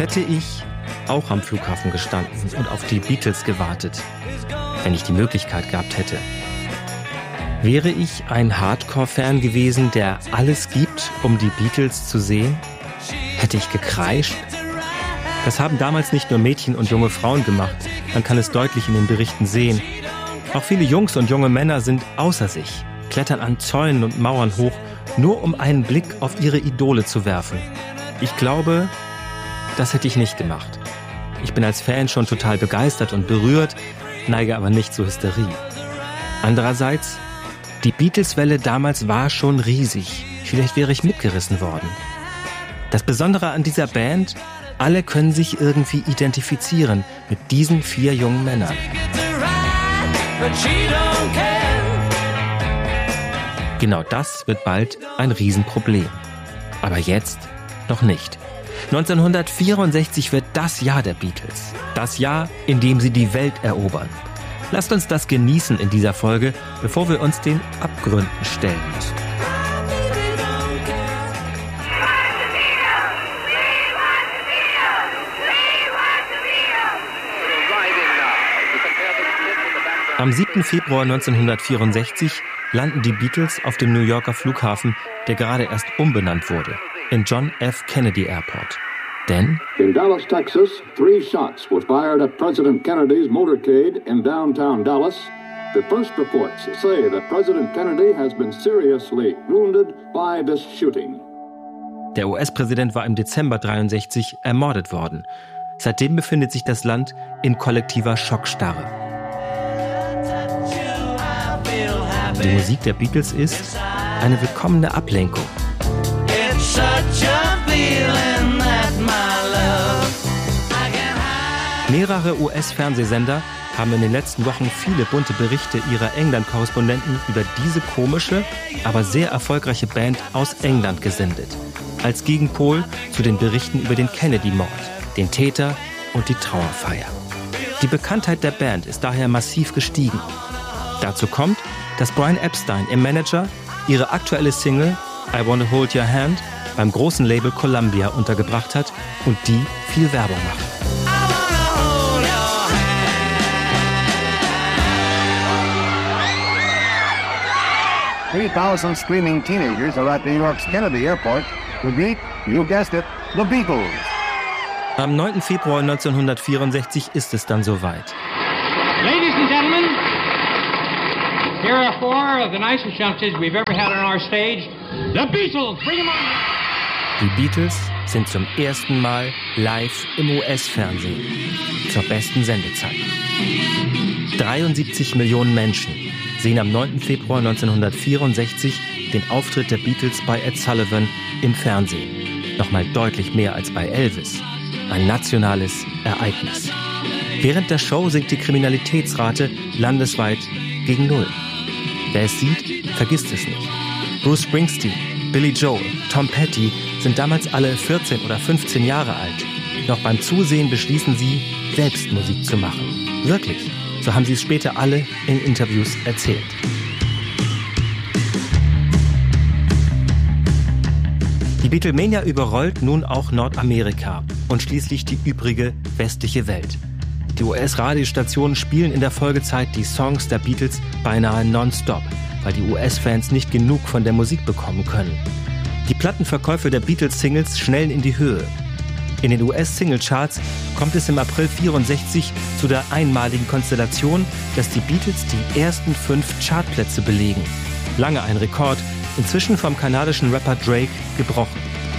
Hätte ich auch am Flughafen gestanden und auf die Beatles gewartet, wenn ich die Möglichkeit gehabt hätte? Wäre ich ein Hardcore-Fan gewesen, der alles gibt, um die Beatles zu sehen? Hätte ich gekreischt? Das haben damals nicht nur Mädchen und junge Frauen gemacht. Man kann es deutlich in den Berichten sehen. Auch viele Jungs und junge Männer sind außer sich, klettern an Zäunen und Mauern hoch, nur um einen Blick auf ihre Idole zu werfen. Ich glaube, das hätte ich nicht gemacht. Ich bin als Fan schon total begeistert und berührt, neige aber nicht zur Hysterie. Andererseits, die Beatles-Welle damals war schon riesig. Vielleicht wäre ich mitgerissen worden. Das Besondere an dieser Band, alle können sich irgendwie identifizieren mit diesen 4 jungen Männern. Genau das wird bald ein Riesenproblem. Aber jetzt noch nicht. 1964 wird das Jahr der Beatles. Das Jahr, in dem sie die Welt erobern. Lasst uns das genießen in dieser Folge, bevor wir uns den Abgründen stellen müssen. Am 7. Februar 1964 landen die Beatles auf dem New Yorker Flughafen, der gerade erst umbenannt wurde, in John F. Kennedy Airport. Denn in Dallas, Texas, 3 shots were fired at President Kennedy's motorcade in downtown Dallas. The first reports say that President Kennedy has been seriously wounded by this shooting. Der US-Präsident war im Dezember 1963 ermordet worden. Seitdem befindet sich das Land in kollektiver Schockstarre. Die Musik der Beatles ist eine willkommene Ablenkung. Mehrere US-Fernsehsender haben in den letzten Wochen viele bunte Berichte ihrer England-Korrespondenten über diese komische, aber sehr erfolgreiche Band aus England gesendet. Als Gegenpol zu den Berichten über den Kennedy-Mord, den Täter und die Trauerfeier. Die Bekanntheit der Band ist daher massiv gestiegen. Dazu kommt, dass Brian Epstein im Manager ihre aktuelle Single I Wanna Hold Your Hand beim großen Label Columbia untergebracht hat und die viel Werbung macht. 3,000 screaming teenagers are at New York's Kennedy Airport to greet, you guessed it, the Beatles. Am 9. Februar 1964 ist es dann soweit. Ladies and gentlemen, here are 4 of the nicest youngsters we've ever had on our stage. The Beatles, bring them on! Die Beatles sind zum ersten Mal live im US-Fernsehen. Zur besten Sendezeit. 73 Millionen Menschen sehen am 9. Februar 1964 den Auftritt der Beatles bei Ed Sullivan im Fernsehen. Nochmal deutlich mehr als bei Elvis. Ein nationales Ereignis. Während der Show sinkt die Kriminalitätsrate landesweit gegen 0. Wer es sieht, vergisst es nicht. Bruce Springsteen, Billy Joel, Tom Petty sind damals alle 14 oder 15 Jahre alt. Noch beim Zusehen beschließen sie, selbst Musik zu machen. Wirklich. So haben sie es später alle in Interviews erzählt. Die Beatlemania überrollt nun auch Nordamerika und schließlich die übrige westliche Welt. Die US-Radiostationen spielen in der Folgezeit die Songs der Beatles beinahe nonstop, weil die US-Fans nicht genug von der Musik bekommen können. Die Plattenverkäufe der Beatles-Singles schnellen in die Höhe. In den US-Single-Charts kommt es im April 1964 zu der einmaligen Konstellation, dass die Beatles die ersten 5 Chartplätze belegen. Lange ein Rekord, inzwischen vom kanadischen Rapper Drake gebrochen.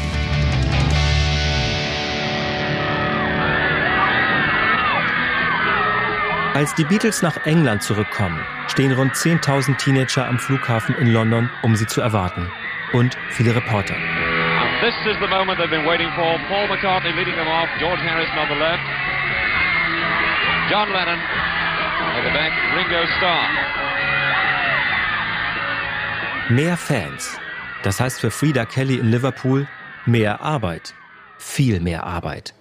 Als die Beatles nach England zurückkommen, stehen rund 10.000 Teenager am Flughafen in London, um sie zu erwarten. Und viele Reporter. This is the moment they've been waiting for. Paul McCartney leading them off. George Harrison on the left. John Lennon at the back. Ringo Starr. Mehr Fans. Das heißt für Frida Kelly in Liverpool mehr Arbeit. Viel mehr Arbeit.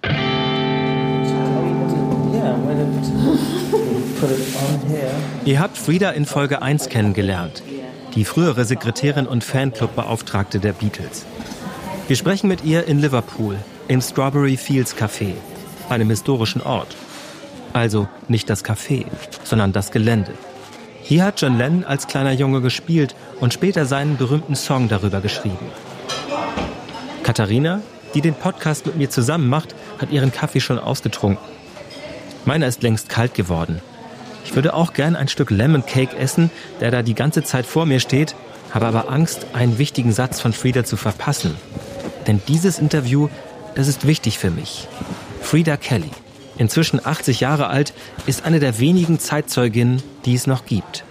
Ihr habt Frida in Folge 1 kennengelernt. Die frühere Sekretärin und Fanclub-Beauftragte der Beatles. Wir sprechen mit ihr in Liverpool, im Strawberry Fields Café, einem historischen Ort. Also nicht das Café, sondern das Gelände. Hier hat John Lennon als kleiner Junge gespielt und später seinen berühmten Song darüber geschrieben. Katharina, die den Podcast mit mir zusammen macht, hat ihren Kaffee schon ausgetrunken. Meiner ist längst kalt geworden. Ich würde auch gern ein Stück Lemon Cake essen, der da die ganze Zeit vor mir steht, habe aber Angst, einen wichtigen Satz von Freda zu verpassen. Denn dieses Interview, das ist wichtig für mich. Freda Kelly, inzwischen 80 Jahre alt, ist eine der wenigen Zeitzeuginnen, die es noch gibt.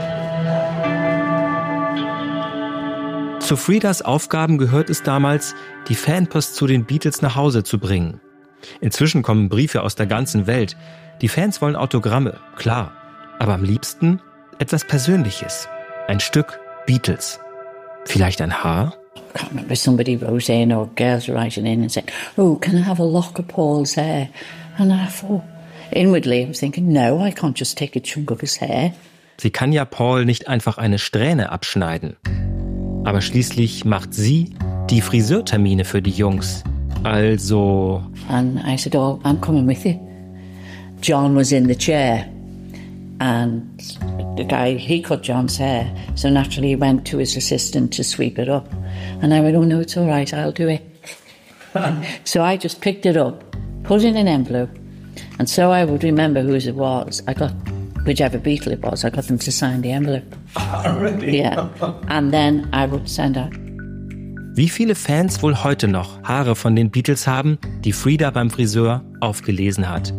Zu Fredas Aufgaben gehört es damals, die Fanpost zu den Beatles nach Hause zu bringen. Inzwischen kommen Briefe aus der ganzen Welt. Die Fans wollen Autogramme, klar. Aber am liebsten etwas Persönliches. Ein Stück Beatles. Vielleicht ein Haar? I can't remember, somebody wrote in or girls were writing in and said, oh, can I have a lock of Paul's hair? And I thought, inwardly I was thinking, no, I can't just take a chunk of his hair. Sie kann ja Paul nicht einfach eine Strähne abschneiden. Aber schließlich macht sie die Friseurtermine für die Jungs. Also... And I said, oh, I'm coming with you. John was in the chair. And the guy, he cut John's hair. So naturally he went to his assistant to sweep it up. And I went, oh no, it's all right, I'll do it. So I just picked it up, put it in an envelope. And so I would remember whose it was. I got, whichever Beatle it was, I got them to sign the envelope. Oh, really? Yeah. And then I would send out. Wie viele Fans wohl heute noch Haare von den Beatles haben, die Freda beim Friseur aufgelesen hat?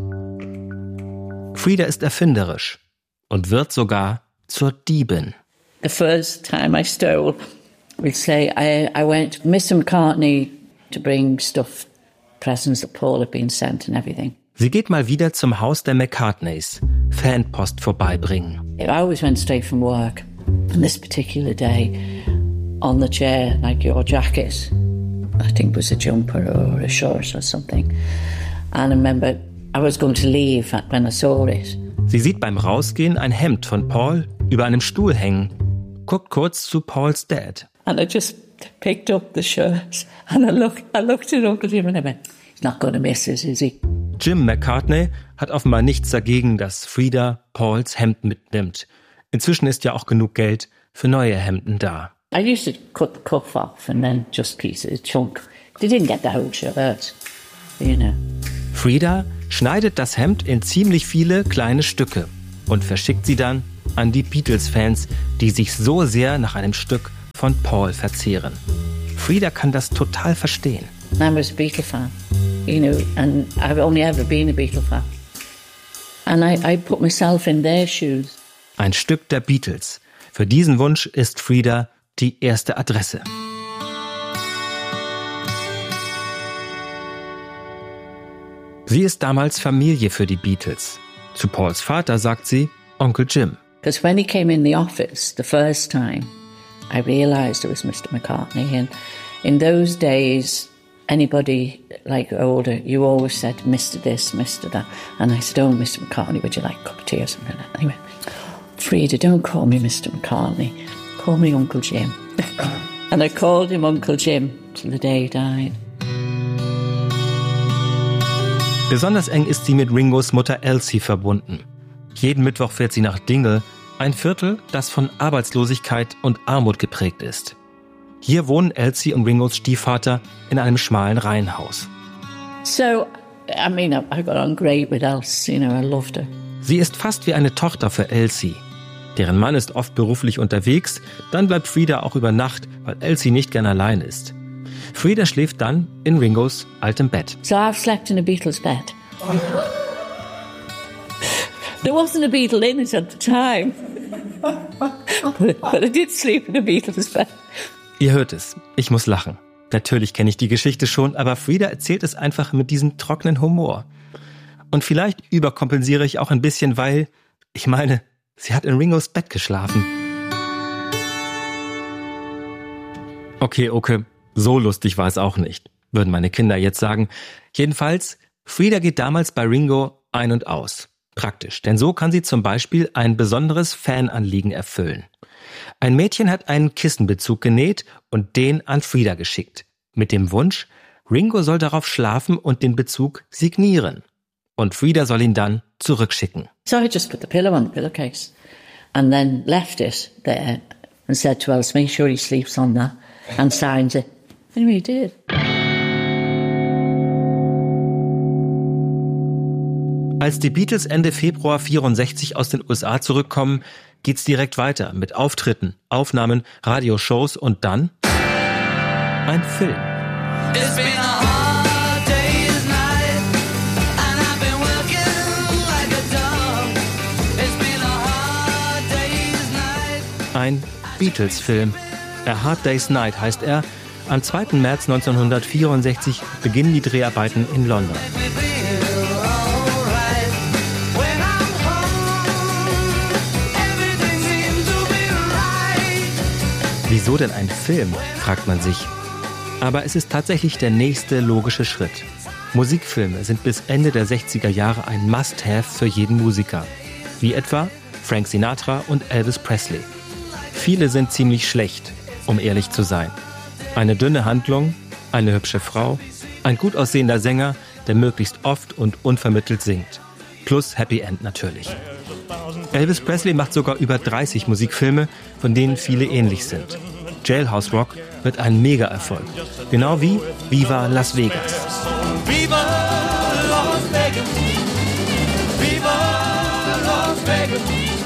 Freda ist erfinderisch und wird sogar zur Diebin. The first time I stole, we'd say I went to Mr. McCartney to bring stuff, presents that Paul had been sent and everything. Sie geht mal wieder zum Haus der McCartneys, Fanpost vorbeibringen. I always went straight from work. And this particular day, on the chair, like your jacket, I think it was a jumper or a shirt or something. And I remember I was going to leave when I saw it. Sie sieht beim Rausgehen ein Hemd von Paul über einem Stuhl hängen, guckt kurz zu Pauls Dad. And I just picked up the shirt and I looked at Uncle Jim and I went, he's not going to miss us, is he? Jim McCartney hat offenbar nichts dagegen, dass Freda Pauls Hemd mitnimmt. Inzwischen ist ja auch genug Geld für neue Hemden da. I used to cut the cuff off and then just piece it, a chunk. They didn't get the whole shirt, you know. Freda schneidet das Hemd in ziemlich viele kleine Stücke und verschickt sie dann an die Beatles-Fans, die sich so sehr nach einem Stück von Paul verzehren. Freda kann das total verstehen. I was a Beatle fan, you know, and I've only ever been a Beatle fan. And I put myself in their shoes. Ein Stück der Beatles. Für diesen Wunsch ist Freda die erste Adresse. Sie ist damals Familie für die Beatles. Zu Pauls Vater sagt sie Onkel Jim. Because when he came in the office the first time, I realised it was Mr. McCartney. And in those days, anybody like older, you always said Mr. this, Mr. that. And I said, oh, Mr. McCartney, would you like a cup of tea or something like that? And he went, Freda, don't call me Mr. McCartney. Call me Uncle Jim. And I called him Uncle Jim till the day he died. Besonders eng ist sie mit Ringos Mutter Elsie verbunden. Jeden Mittwoch fährt sie nach Dingle, ein Viertel, das von Arbeitslosigkeit und Armut geprägt ist. Hier wohnen Elsie und Ringos Stiefvater in einem schmalen Reihenhaus. So, I mean, I got on great with Elsie, you know, I loved her. Sie ist fast wie eine Tochter für Elsie. Deren Mann ist oft beruflich unterwegs, dann bleibt Freda auch über Nacht, weil Elsie nicht gern allein ist. Freda schläft dann in Ringos altem Bett. So I've slept in a Beatles bed. There wasn't a Beatle in it at the time. But I did sleep in a Beatles bed. Ihr hört es, ich muss lachen. Natürlich kenne ich die Geschichte schon, aber Freda erzählt es einfach mit diesem trockenen Humor. Und vielleicht überkompensiere ich auch ein bisschen, weil, ich meine, sie hat in Ringos Bett geschlafen. Okay, so lustig war es auch nicht, würden meine Kinder jetzt sagen. Jedenfalls, Freda geht damals bei Ringo ein und aus. Praktisch, denn so kann sie zum Beispiel ein besonderes Fananliegen erfüllen. Ein Mädchen hat einen Kissenbezug genäht und den an Freda geschickt. Mit dem Wunsch, Ringo soll darauf schlafen und den Bezug signieren. Und Frida soll ihn dann zurückschicken. So I just put the pillow on the pillowcase and then left it there and said to Alice, make sure he sleeps on that and signs it. And he did. Als die Beatles Ende Februar 1964 aus den USA zurückkommen, geht's direkt weiter mit Auftritten, Aufnahmen, Radioshows und dann ein Film. Ein Beatles-Film. A Hard Day's Night heißt er. Am 2. März 1964 beginnen die Dreharbeiten in London. Wieso denn ein Film, fragt man sich. Aber es ist tatsächlich der nächste logische Schritt. Musikfilme sind bis Ende der 60er Jahre ein Must-Have für jeden Musiker. Wie etwa Frank Sinatra und Elvis Presley. Viele sind ziemlich schlecht, um ehrlich zu sein. Eine dünne Handlung, eine hübsche Frau, ein gut aussehender Sänger, der möglichst oft und unvermittelt singt. Plus Happy End natürlich. Elvis Presley macht sogar über 30 Musikfilme, von denen viele ähnlich sind. Jailhouse Rock wird ein Mega-Erfolg. Genau wie Viva Las Vegas. Viva Las Vegas. Viva Las Vegas.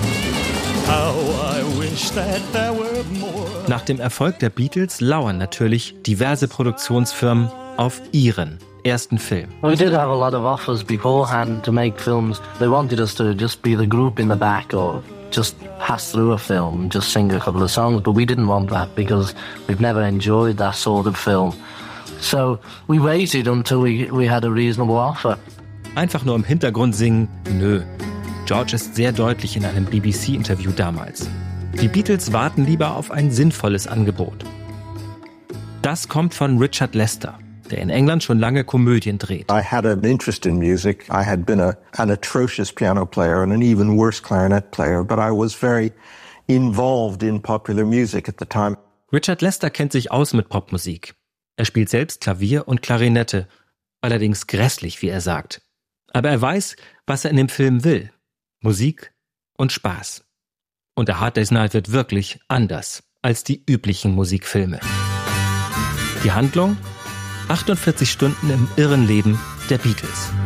How I wish that there were more. Nach dem Erfolg der Beatles lauern natürlich diverse Produktionsfirmen auf ihren ersten Film. We did have a lot of offers beforehand to make films. They wanted us to just be the group in the back or just pass through a film and just sing a couple of songs, but we didn't want that because we've never enjoyed that sort of film. So we waited until we had a reasonable offer. Einfach nur im Hintergrund singen? Nö. George ist sehr deutlich in einem BBC-Interview damals. Die Beatles warten lieber auf ein sinnvolles Angebot. Das kommt von Richard Lester, der in England schon lange Komödien dreht. I had an interest in music. I had been an atrocious piano player and an even worse clarinet player, but I was very involved in popular music at the time. Richard Lester kennt sich aus mit Popmusik. Er spielt selbst Klavier und Klarinette, allerdings grässlich, wie er sagt. Aber er weiß, was er in dem Film will. Musik und Spaß. Und A Hard Day's Night wird wirklich anders als die üblichen Musikfilme. Die Handlung? 48 Stunden im irren Leben der Beatles.